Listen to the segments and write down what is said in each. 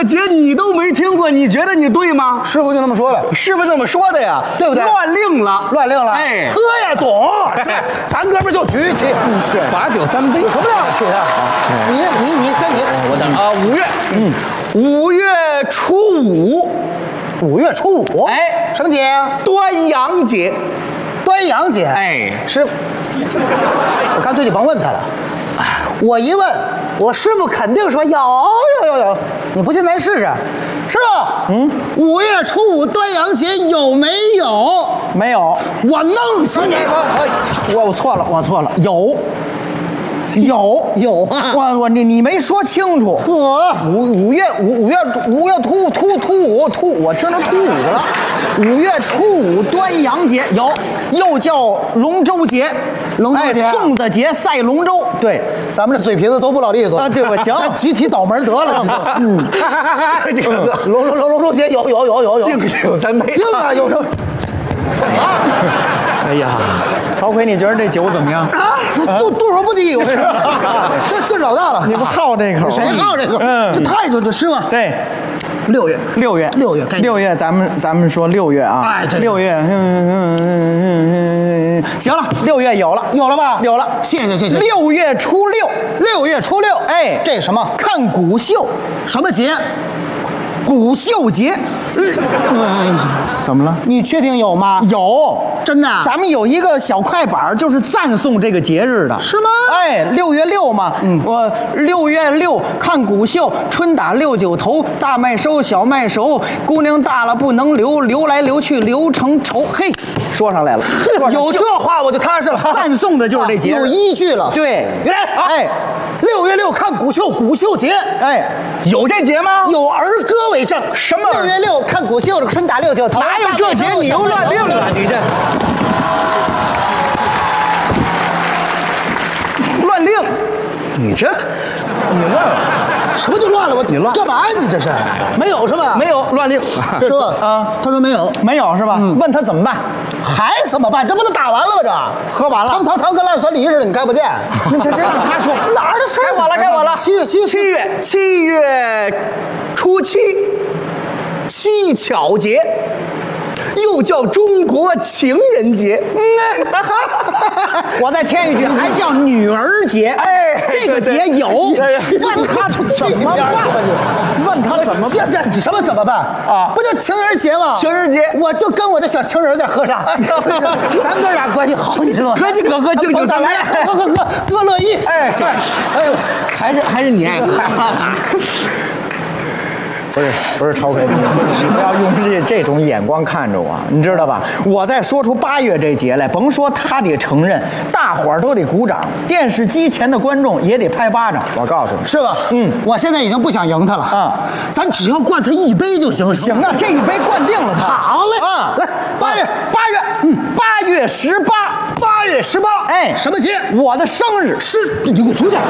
节你都没听过，你觉得你对吗？ 师傅就那么说了， 是不是这么说的呀？ 对不对？ 乱令了， 乱令了。 哎， 喝呀，懂。咱哥们就举起， 罚酒3杯。 有什么了不起的？你跟你， 我等啊，5月，5月初5，5 月初5， 哎， 什么节呀？ 端阳节。 端阳节， 哎， 师傅，我干脆就甭问他了。我一问，我师傅肯定说有。你不信咱试试，师傅。5月初5端阳节有没有？ 没有。 我弄死你！ 我错了，有啊！你没说清楚。5月初5，我听着初5了。5月初5端阳节有，又叫龙舟节，粽子节赛龙舟。对， 咱们这嘴皮子都不老利索啊。对吧？行， 咱集体倒门得了。这个龙舟节有， 敬酒3杯。 敬啊，有什么？ 哎呀，曹奎，你觉得这酒怎么样？ 度数不低，我跟你说，这老大了。 你不好这口？ 谁好这口？这态度，这师傅。 对 ，6月， 咱们说6月啊。 哎 ，6月，行了，6月有了吧？ 有了， 谢谢。 6月初6，哎， 这什么？ 看古秀， 什么节？ 古秀节。怎么了？ 你确定有吗？ 有， 真的。 咱们有一个小快板，就是赞颂这个节日的， 是吗？ 哎，6月6嘛，我6月6看古秀，春打6九头，大麦收，小麦熟，姑娘大了不能留，留来留去留成愁。嘿，说上来了， 有这话我就踏实了。 赞颂的就是这节日， 有依据了。 对， 原来，哎，6月6看古秀节， 哎， 有这节吗？ 有儿歌为证。 什么 ？6月6看古秀，春打6九头。 哪有这节？你又乱令了，你这乱令，你乱了。 什么就乱了？你乱干嘛？你这是没有是吧？ 没有乱令， 是吧？啊，他说没有是吧？问他怎么办？ 还怎么办？这不都打完了吗？这喝完了， 汤跟烂酸梨似的，你看不见。 这让他说哪儿的事儿？ 该我了。 7月初7，七巧节。又叫中国情人节， 我再添一句，还叫女儿节。 哎， 这个节有，问他怎么办？问他怎么办？ 现在什么怎么办啊？不就情人节吗？ 情人节， 我就跟我这小情人在喝茶，咱哥俩关系好，你知道吗？ 哥敬酒3杯， 哥乐意。哎， 还是你爱喝。 不是超飞，你不要用这种眼光看着我，你知道吧？我再说出8月这节来，甭说他得承认，大伙儿都得鼓掌，电视机前的观众也得拍巴掌。我告诉你， 是吧？我现在已经不想赢他了啊，咱只要灌他1杯就行。 行啊，这1杯灌定了他。 好嘞啊，来8月，8月18， 哎， 什么节？ 我的生日。 是，你给我出去。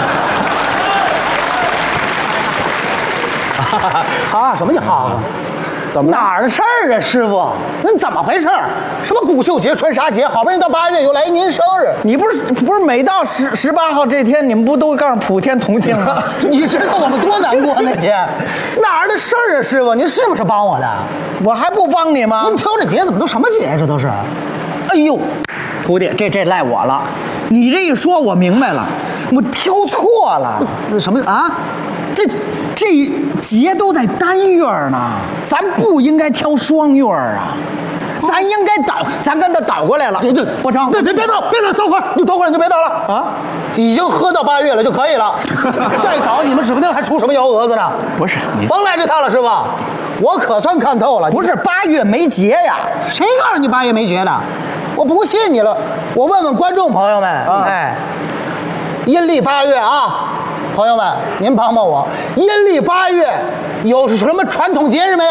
好，什么叫好？怎么哪儿的事儿啊，师傅？那怎么回事？什么古秀节、穿纱节？好不容易到8月，又来您生日， 你不是每到18号这天，你们不都告诉普天同庆吗？ 你知道我们多难过那天？哪儿的事儿啊，师傅？您是不是帮我的？ 我还不帮你吗？ 您挑这节怎么都什么节？这都是？ 哎呦，徒弟，这赖我了。你这一说，我明白了，我挑错了。 那什么啊？ 这节都在单月呢，咱不应该挑双月啊，咱应该咱跟他倒过来了。不成， 别倒，等会儿，你等会儿你就别倒了啊！已经喝到8月了就可以了，再倒你们指不定还出什么幺蛾子呢。 不是，你甭来这套了，师傅，我可算看透了。 不是8月没节呀？ 谁告诉你8月没节的？我不信你了，我问问观众朋友们，哎，阴历8月啊。朋友们，您帮帮我，阴历8月有什么传统节日没有？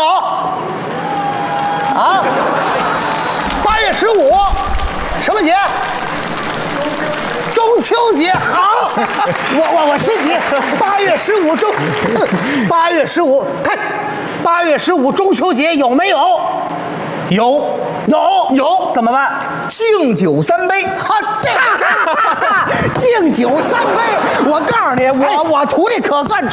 啊？8月15，什么节？中秋节。好，我信你。8月158月15，看，8月15中秋节有没有？有，怎么办？ 敬酒3杯。 敬酒3杯。 我告诉你，我徒弟可算